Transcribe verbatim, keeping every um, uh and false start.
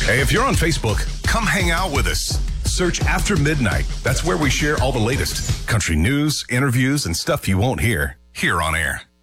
Hey, if you're on Facebook, come hang out with us. Search After Midnight. That's where we share all the latest country news, interviews, and stuff you won't hear here on air.